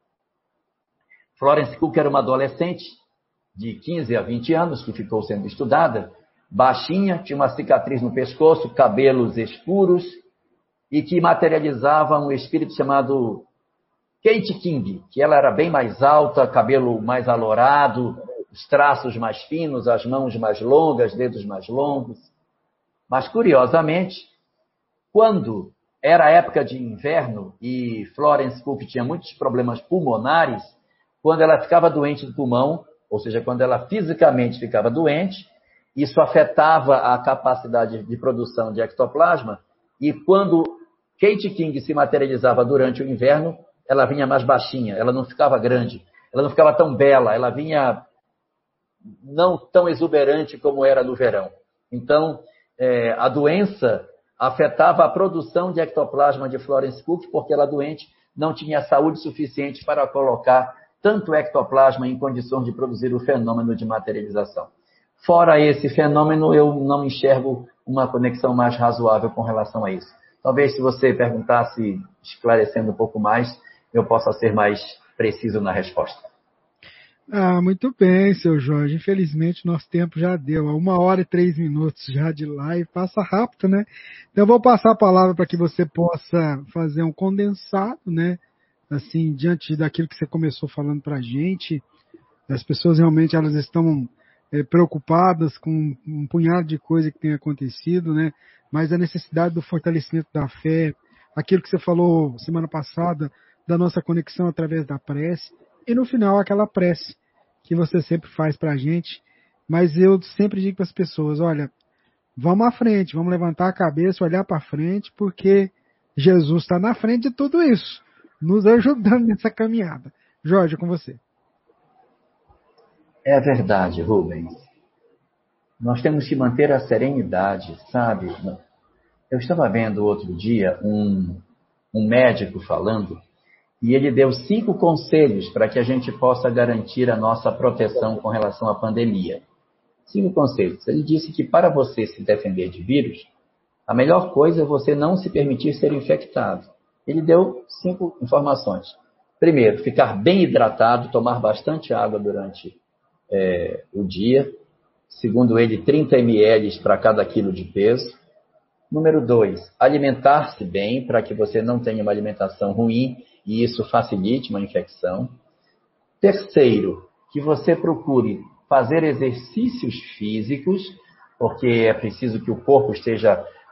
Florence Cook era uma adolescente de quinze a vinte anos, que ficou sendo estudada, baixinha, tinha uma cicatriz no pescoço, cabelos escuros, e que materializava um espírito chamado Kate King, que ela era bem mais alta, cabelo mais alourado, os traços mais finos, as mãos mais longas, dedos mais longos. Mas, curiosamente, quando era época de inverno e Florence Cook tinha muitos problemas pulmonares, quando ela ficava doente do pulmão, ou seja, quando ela fisicamente ficava doente, isso afetava a capacidade de produção de ectoplasma, e quando Kate King se materializava durante o inverno, ela vinha mais baixinha, ela não ficava grande, ela não ficava tão bela, ela vinha não tão exuberante como era no verão. Então, é, a doença afetava a produção de ectoplasma de Florence Cook, porque ela doente não tinha saúde suficiente para colocar tanto ectoplasma em condições de produzir o fenômeno de materialização. Fora esse fenômeno, eu não enxergo uma conexão mais razoável com relação a isso. Talvez, se você perguntasse, esclarecendo um pouco mais, eu possa ser mais preciso na resposta. Ah, muito bem, seu Jorge. Infelizmente, nosso tempo já deu. Uma hora e três minutos já de live. Passa rápido, né? Então, eu vou passar a palavra para que você possa fazer um condensado, né? Assim, diante daquilo que você começou falando para a gente. As pessoas realmente elas estão é, preocupadas com um punhado de coisa que tem acontecido, né? Mas a necessidade do fortalecimento da fé, aquilo que você falou semana passada, da nossa conexão através da prece, e no final aquela prece que você sempre faz para a gente. Mas eu sempre digo para as pessoas, olha, vamos à frente, vamos levantar a cabeça, olhar para frente, porque Jesus está na frente de tudo isso, nos ajudando nessa caminhada. Jorge, com você. É verdade, Rubens. Nós temos que manter a serenidade, sabe? Eu estava vendo outro dia um, um médico falando, e ele deu cinco conselhos para que a gente possa garantir a nossa proteção com relação à pandemia. Cinco conselhos. Ele disse que para você se defender de vírus, a melhor coisa é você não se permitir ser infectado. Ele deu cinco informações. Primeiro, ficar bem hidratado, tomar bastante água durante é, o dia. Segundo ele, trinta mililitros para cada quilo de peso. Número dois, alimentar-se bem para que você não tenha uma alimentação ruim e isso facilite uma infecção. Terceiro, que você procure fazer exercícios físicos, porque é preciso que o corpo esteja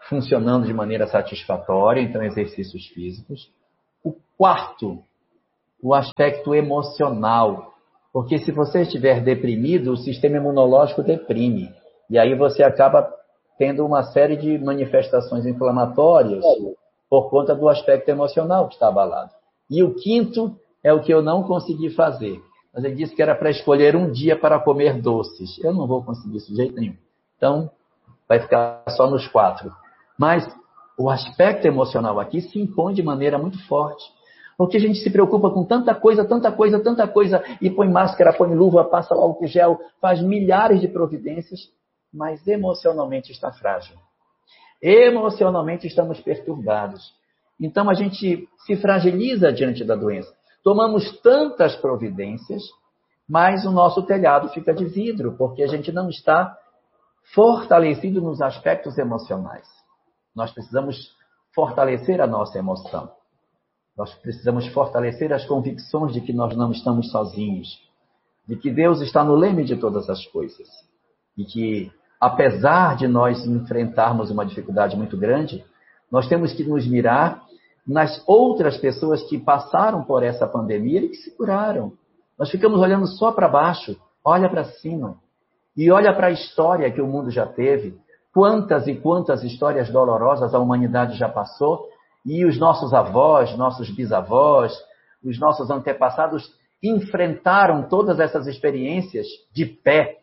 funcionando de maneira satisfatória, então exercícios físicos. O quarto, o aspecto emocional, porque se você estiver deprimido, o sistema imunológico deprime, e aí você acaba tendo uma série de manifestações inflamatórias por conta do aspecto emocional que está abalado. E o quinto é o que eu não consegui fazer. Mas ele disse que era para escolher um dia para comer doces. Eu não vou conseguir isso de jeito nenhum. Então, vai ficar só nos quatro. Mas o aspecto emocional aqui se impõe de maneira muito forte. Porque a gente se preocupa com tanta coisa, tanta coisa, tanta coisa, e põe máscara, põe luva, passa álcool gel, faz milhares de providências, mas emocionalmente está frágil. Emocionalmente estamos perturbados. Então a gente se fragiliza diante da doença. Tomamos tantas providências, mas o nosso telhado fica de vidro, porque a gente não está fortalecido nos aspectos emocionais. Nós precisamos fortalecer a nossa emoção. Nós precisamos fortalecer as convicções de que nós não estamos sozinhos, de que Deus está no leme de todas as coisas, e que, apesar de nós enfrentarmos uma dificuldade muito grande, nós temos que nos mirar nas outras pessoas que passaram por essa pandemia e que se curaram. Nós ficamos olhando só para baixo, olha para cima, e olha para a história que o mundo já teve, quantas e quantas histórias dolorosas a humanidade já passou, e os nossos avós, nossos bisavós, os nossos antepassados enfrentaram todas essas experiências de pé.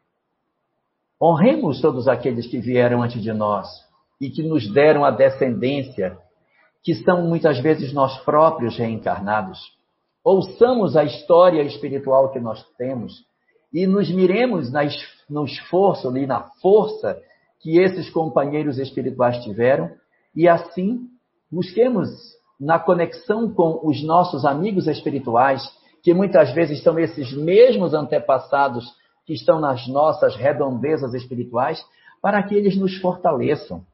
Honremos todos aqueles que vieram antes de nós e que nos deram a descendência, que são muitas vezes nós próprios reencarnados. Ouçamos a história espiritual que nós temos e nos miremos no esforço e na força que esses companheiros espirituais tiveram, e assim busquemos na conexão com os nossos amigos espirituais, que muitas vezes são esses mesmos antepassados que estão nas nossas redondezas espirituais, para que eles nos fortaleçam,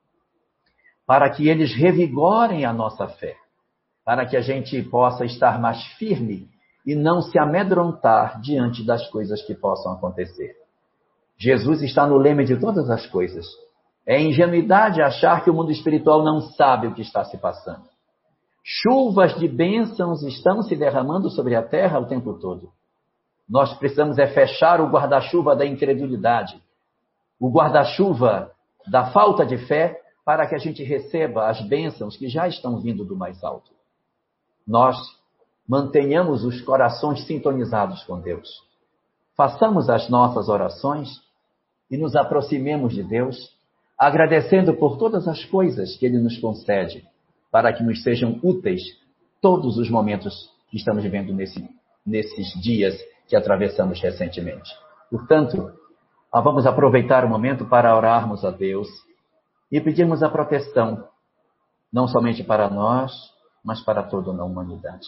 para que eles revigorem a nossa fé, para que a gente possa estar mais firme e não se amedrontar diante das coisas que possam acontecer. Jesus está no leme de todas as coisas. É ingenuidade achar que o mundo espiritual não sabe o que está se passando. Chuvas de bênçãos estão se derramando sobre a terra o tempo todo. Nós precisamos é fechar o guarda-chuva da incredulidade, o guarda-chuva da falta de fé, para que a gente receba as bênçãos que já estão vindo do mais alto. Nós mantenhamos os corações sintonizados com Deus. Façamos as nossas orações e nos aproximemos de Deus, agradecendo por todas as coisas que Ele nos concede, para que nos sejam úteis todos os momentos que estamos vivendo nesse, nesses dias que atravessamos recentemente. Portanto, vamos aproveitar o momento para orarmos a Deus e pedirmos a proteção, não somente para nós, mas para toda a humanidade.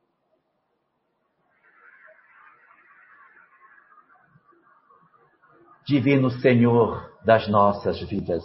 Divino Senhor das nossas vidas,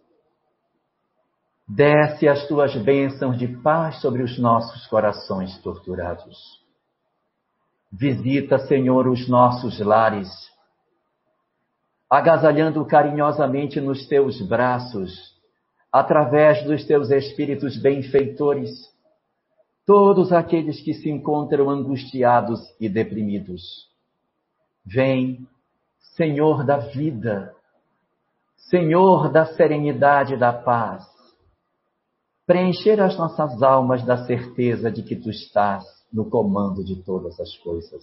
desce as tuas bênçãos de paz sobre os nossos corações torturados. Visita, Senhor, os nossos lares, agasalhando carinhosamente nos teus braços, através dos teus espíritos benfeitores, todos aqueles que se encontram angustiados e deprimidos. Vem, Senhor da vida, Senhor da serenidade e da paz, preencher as nossas almas da certeza de que Tu estás no comando de todas as coisas.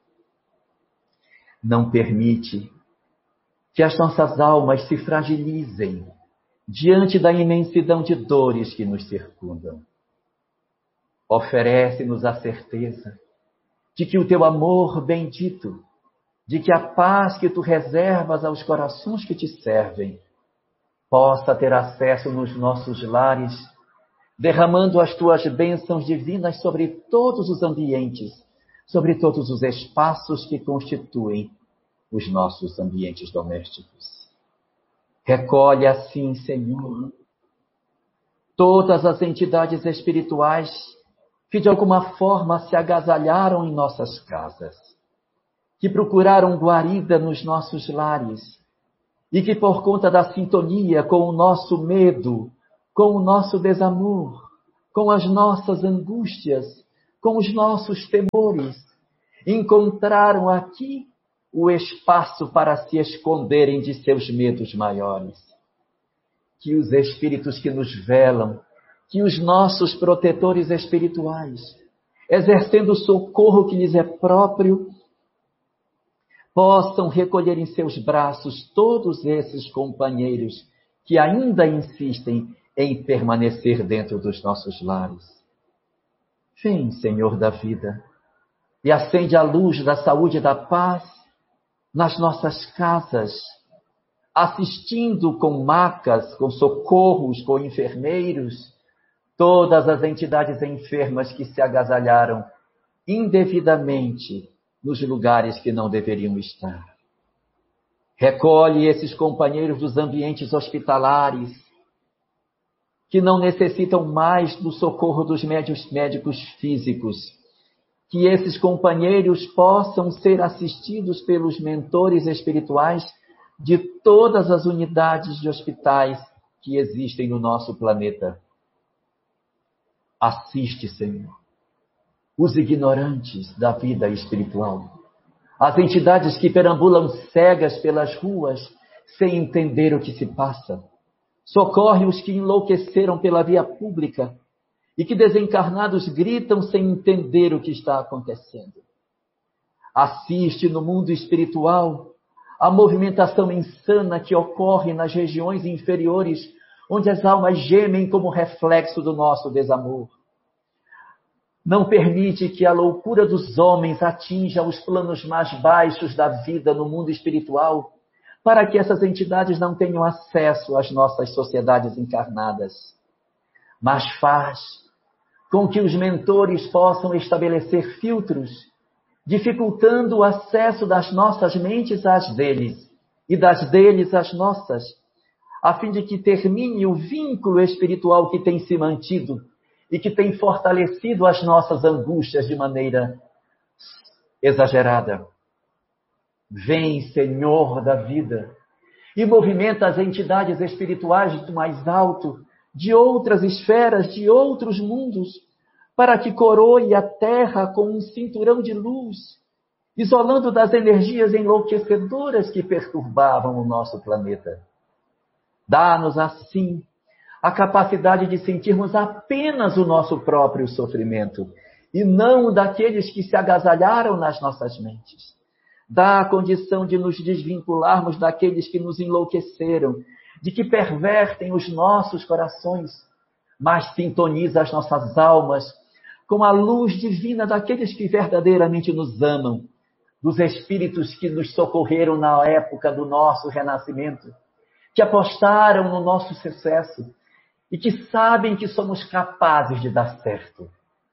Não permite que as nossas almas se fragilizem diante da imensidão de dores que nos circundam. Oferece-nos a certeza de que o Teu amor bendito, de que a paz que Tu reservas aos corações que Te servem, possa ter acesso nos nossos lares, derramando as Tuas bênçãos divinas sobre todos os ambientes, sobre todos os espaços que constituem os nossos ambientes domésticos. Recolhe assim, Senhor, todas as entidades espirituais que de alguma forma se agasalharam em nossas casas, que procuraram guarida nos nossos lares, e que por conta da sintonia com o nosso medo, com o nosso desamor, com as nossas angústias, com os nossos temores, encontraram aqui o espaço para se esconderem de seus medos maiores. Que os espíritos que nos velam, que os nossos protetores espirituais, exercendo o socorro que lhes é próprio, possam recolher em seus braços todos esses companheiros que ainda insistem em permanecer dentro dos nossos lares. Vem, Senhor da vida, e acende a luz da saúde e da paz nas nossas casas, assistindo com macas, com socorros, com enfermeiros, todas as entidades enfermas que se agasalharam indevidamente nos lugares que não deveriam estar. Recolhe esses companheiros dos ambientes hospitalares, que não necessitam mais do socorro dos médicos, médicos físicos. Que esses companheiros possam ser assistidos pelos mentores espirituais de todas as unidades de hospitais que existem no nosso planeta. Assiste, Senhor, os ignorantes da vida espiritual, as entidades que perambulam cegas pelas ruas sem entender o que se passa. Socorre os que enlouqueceram pela via pública e que desencarnados gritam sem entender o que está acontecendo. Assiste no mundo espiritual a movimentação insana que ocorre nas regiões inferiores, onde as almas gemem como reflexo do nosso desamor. Não permite que a loucura dos homens atinja os planos mais baixos da vida no mundo espiritual, para que essas entidades não tenham acesso às nossas sociedades encarnadas. Mas faz com que os mentores possam estabelecer filtros, dificultando o acesso das nossas mentes às deles e das deles às nossas, a fim de que termine o vínculo espiritual que tem se mantido e que tem fortalecido as nossas angústias de maneira exagerada. Vem, Senhor da vida, e movimenta as entidades espirituais do mais alto, de outras esferas, de outros mundos, para que coroe a terra com um cinturão de luz, isolando das energias enlouquecedoras que perturbavam o nosso planeta. Dá-nos, assim, a capacidade de sentirmos apenas o nosso próprio sofrimento, e não o daqueles que se agasalharam nas nossas mentes. Dá a condição de nos desvincularmos daqueles que nos enlouqueceram, de que pervertem os nossos corações, mas sintoniza as nossas almas com a luz divina daqueles que verdadeiramente nos amam, dos espíritos que nos socorreram na época do nosso renascimento, que apostaram no nosso sucesso e que sabem que somos capazes de dar certo.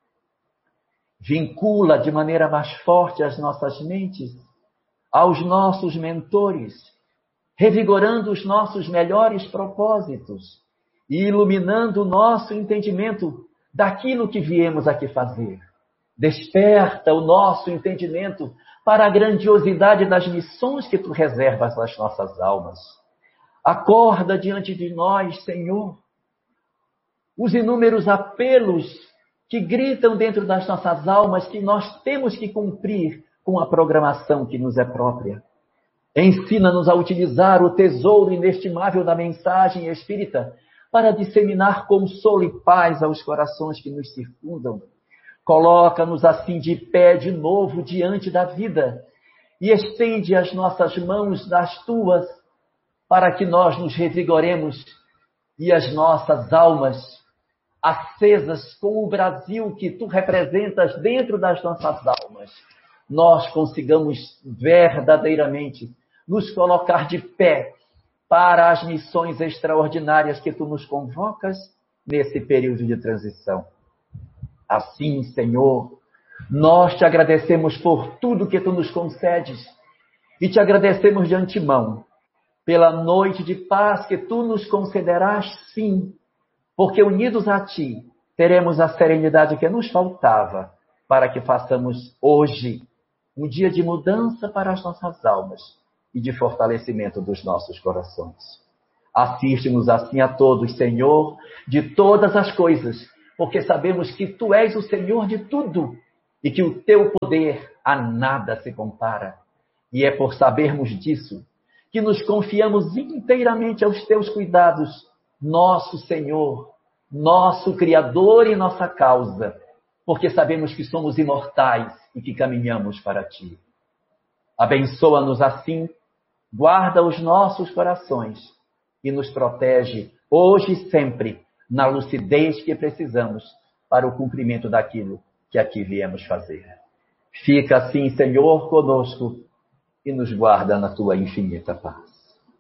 Vincula de maneira mais forte as nossas mentes aos nossos mentores, revigorando os nossos melhores propósitos e iluminando o nosso entendimento daquilo que viemos aqui fazer. Desperta o nosso entendimento para a grandiosidade das missões que tu reservas às nossas almas. Acorda diante de nós, Senhor, os inúmeros apelos que gritam dentro das nossas almas que nós temos que cumprir com a programação que nos é própria. Ensina-nos a utilizar o tesouro inestimável da mensagem espírita para disseminar consolo e paz aos corações que nos circundam. Coloca-nos assim de pé de novo diante da vida e estende as nossas mãos das tuas para que nós nos revigoremos e as nossas almas, acesas com o Brasil que tu representas dentro das nossas almas, nós consigamos verdadeiramente nos colocar de pé para as missões extraordinárias que tu nos convocas nesse período de transição. Assim, Senhor, nós te agradecemos por tudo que tu nos concedes e te agradecemos de antemão pela noite de paz que tu nos concederás, sim, porque unidos a ti teremos a serenidade que nos faltava para que façamos hoje um dia de mudança para as nossas almas e de fortalecimento dos nossos corações. Assiste-nos assim a todos, Senhor, de todas as coisas, porque sabemos que Tu és o Senhor de tudo e que o Teu poder a nada se compara. E é por sabermos disso que nos confiamos inteiramente aos Teus cuidados, nosso Senhor, nosso Criador e nossa causa, porque sabemos que somos imortais e que caminhamos para Ti. Abençoa-nos assim, guarda os nossos corações e nos protege hoje e sempre na lucidez que precisamos para o cumprimento daquilo que aqui viemos fazer. Fica assim, Senhor, conosco e nos guarda na Tua infinita paz.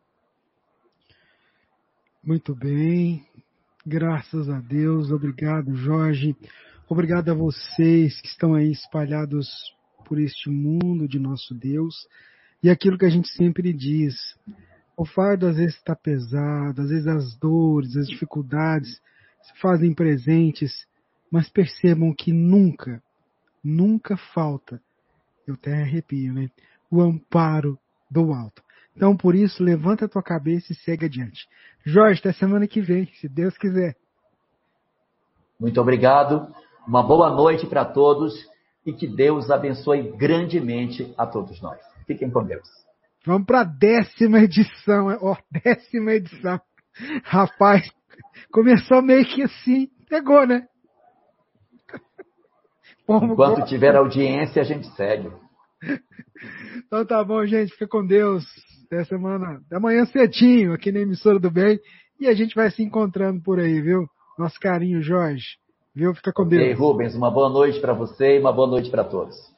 Muito bem, graças a Deus, obrigado, Jorge, obrigado a vocês que estão aí espalhados por este mundo de nosso Deus, e aquilo que a gente sempre diz, o fardo às vezes está pesado, às vezes as dores, as dificuldades se fazem presentes, mas percebam que nunca, nunca falta, eu até arrepio, né? O amparo do alto. Então, por isso, levanta a tua cabeça e segue adiante. Jorge, até semana que vem, se Deus quiser. Muito obrigado, uma boa noite para todos e que Deus abençoe grandemente a todos nós. Fiquem com Deus. Vamos para a décima edição, ó, décima edição. Rapaz, começou meio que assim, pegou, né? Enquanto tiver audiência, a gente segue. Então tá bom, gente. Fica com Deus. Até semana da manhã cedinho, aqui na Emissora do Bem. E a gente vai se encontrando por aí, viu? Nosso carinho, Jorge. Viu? Fica com okay, Deus. Rubens, uma boa noite para você e uma boa noite para todos.